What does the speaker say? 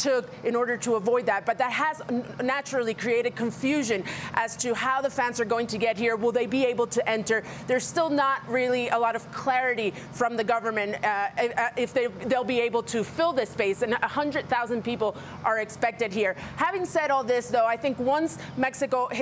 took in order to avoid that. But that has naturally created confusion as to how the fans are going to get here. Will they be able to enter? There's still not really a lot of clarity from the government if they'll be able to fill this space, and 100,000 people are expected here. Having said all this, though, I think once Mexico